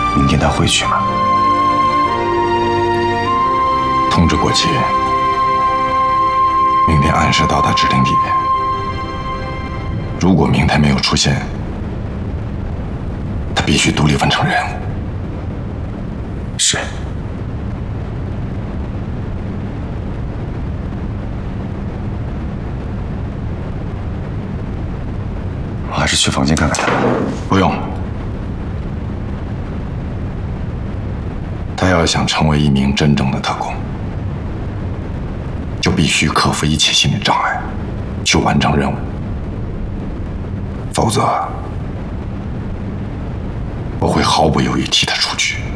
明天他会去吗？ 通知国旗，明天按时到达指定地点。如果明天没有出现，他必须独立完成任务。 是。我还是去房间看看他。 不用。他要想成为一名真正的特工，就必须克服一切心理障碍，去完成任务。否则，我会毫不犹豫替他出局。